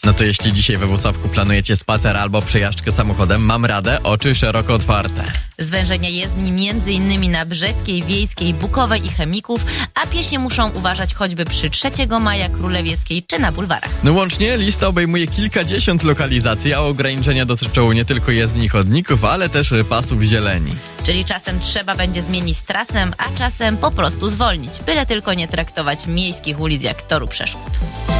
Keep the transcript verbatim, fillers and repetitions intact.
No to jeśli dzisiaj we Włocławku planujecie spacer albo przejażdżkę samochodem, mam radę, oczy szeroko otwarte. Zwężenia jezdni między innymi na Brzeskiej, Wiejskiej, Bukowej i Chemików, a pieśni muszą uważać choćby przy trzeciego maja, Królewieckiej czy na bulwarach. No łącznie lista obejmuje kilkadziesiąt lokalizacji, a ograniczenia dotyczą nie tylko jezdni i chodników, ale też pasów zieleni. Czyli czasem trzeba będzie zmienić trasę, a czasem po prostu zwolnić, byle tylko nie traktować miejskich ulic jak toru przeszkód.